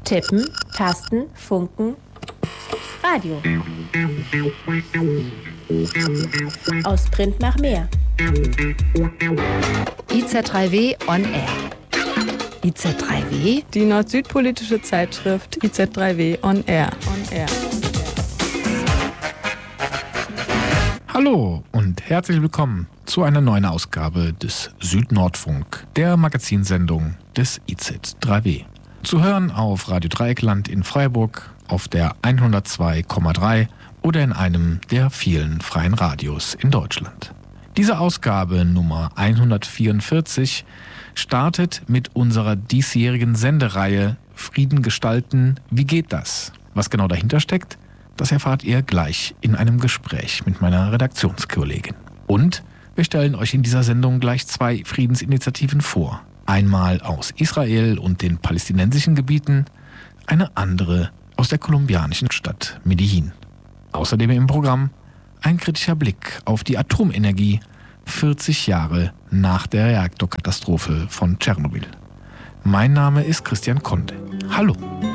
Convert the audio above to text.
Tippen, Tasten, Funken, Radio. Aus Print nach mehr. IZ3W on Air. IZ3W? Die nord-süd-politische Zeitschrift IZ3W on Air. Hallo und herzlich willkommen zu einer neuen Ausgabe des Süd-Nordfunk, der Magazinsendung des IZ3W. Zu hören auf Radio Dreieckland in Freiburg, auf der 102,3 oder in einem der vielen freien Radios in Deutschland. Diese Ausgabe Nummer 144 startet mit unserer diesjährigen Sendereihe Frieden gestalten, wie geht das? Was genau dahinter steckt, das erfahrt ihr gleich in einem Gespräch mit meiner Redaktionskollegin. Und wir stellen euch in dieser Sendung gleich 2 Friedensinitiativen vor. Einmal aus Israel und den palästinensischen Gebieten, eine andere aus der kolumbianischen Stadt Medellin. Außerdem im Programm ein kritischer Blick auf die Atomenergie 40 Jahre nach der Reaktorkatastrophe von Tschernobyl. Mein Name ist Christian Konde. Hallo!